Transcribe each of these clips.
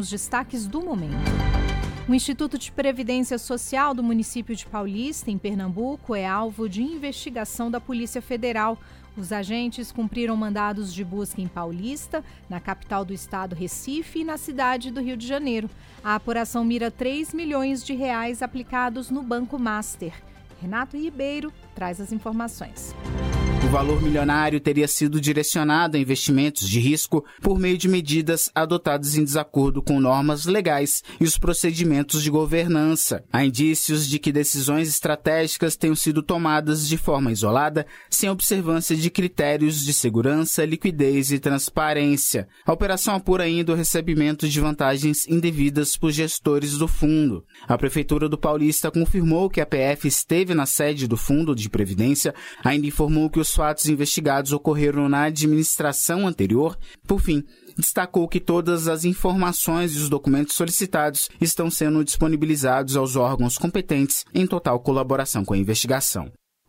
os destaques do momento. O Instituto de Previdência Social do município de Paulista, em Pernambuco, é alvo de investigação da Polícia Federal. Os agentes cumpriram mandados de busca em Paulista, na capital do estado, Recife, e na cidade do Rio de Janeiro. A apuração mira 3 milhões de reais aplicados no Banco Master. Renato Ribeiro traz as informações. O valor milionário teria sido direcionado a investimentos de risco por meio de medidas adotadas em desacordo com normas legais e os procedimentos de governança. Há indícios de que decisões estratégicas tenham sido tomadas de forma isolada, sem observância de critérios de segurança, liquidez e transparência. A operação apura ainda o recebimento de vantagens indevidas por gestores do fundo. A Prefeitura do Paulista confirmou que a PF esteve na sede do Fundo de Previdência, ainda informou que os fatos investigados ocorreram na administração anterior. Por fim, destacou que todas as informações e os documentos solicitados estão sendo disponibilizados aos órgãos competentes em total colaboração com a investigação.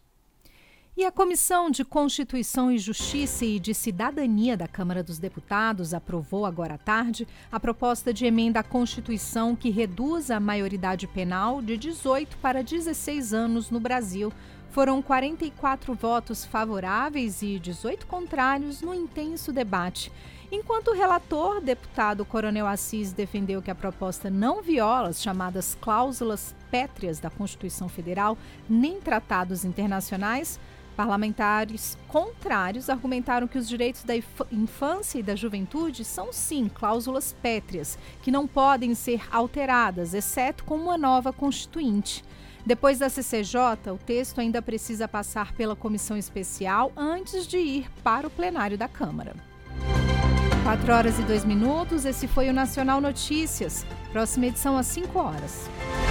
E a Comissão de Constituição e Justiça e de Cidadania da Câmara dos Deputados aprovou agora à tarde a proposta de emenda à Constituição que reduz a maioridade penal de 18 para 16 anos no Brasil. Foram 44 votos favoráveis e 18 contrários no intenso debate. Enquanto o relator, deputado Coronel Assis, defendeu que a proposta não viola as chamadas cláusulas pétreas da Constituição Federal nem tratados internacionais, parlamentares contrários argumentaram que os direitos da infância e da juventude são, sim, cláusulas pétreas, que não podem ser alteradas, exceto com uma nova Constituinte. Depois da CCJ, o texto ainda precisa passar pela comissão especial antes de ir para o plenário da Câmara. 4h02, esse foi o Nacional Notícias. Próxima edição às 5 horas.